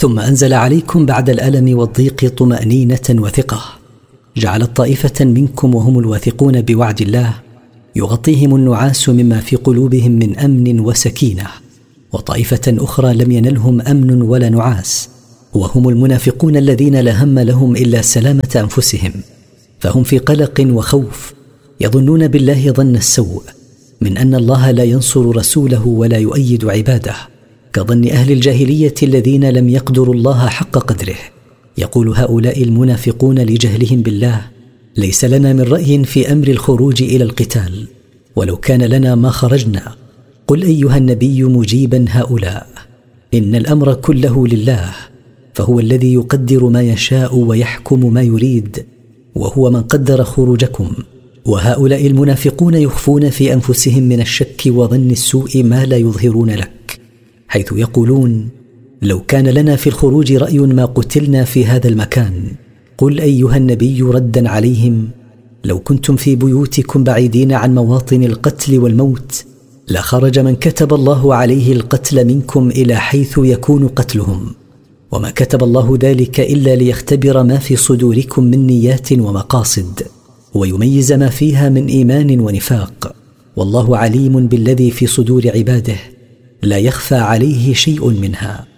ثم أنزل عليكم بعد الألم والضيق طمأنينة وثقة، جعلت طائفة منكم وهم الواثقون بوعد الله يغطيهم النعاس مما في قلوبهم من أمن وسكينة، وطائفة أخرى لم ينلهم أمن ولا نعاس، وهم المنافقون الذين لا هم لهم إلا سلامة أنفسهم، فهم في قلق وخوف، يظنون بالله ظن السوء من أن الله لا ينصر رسوله ولا يؤيد عباده، كظن أهل الجاهلية الذين لم يقدروا الله حق قدره. يقول هؤلاء المنافقون لجهلهم بالله: ليس لنا من رأي في أمر الخروج إلى القتال، ولو كان لنا ما خرجنا. قل أيها النبي مجيبا هؤلاء: إن الأمر كله لله، فهو الذي يقدر ما يشاء ويحكم ما يريد، وهو من قدر خروجكم. وهؤلاء المنافقون يخفون في أنفسهم من الشك وظن السوء ما لا يظهرون لك، حيث يقولون: لو كان لنا في الخروج رأي ما قتلنا في هذا المكان. قل أيها النبي ردا عليهم: لو كنتم في بيوتكم بعيدين عن مواطن القتل والموت لخرج من كتب الله عليه القتل منكم إلى حيث يكون قتلهم، وما كتب الله ذلك إلا ليختبر ما في صدوركم من نيات ومقاصد، ويميز ما فيها من إيمان ونفاق، والله عليم بالذي في صدور عباده، لا يخفى عليه شيء منها.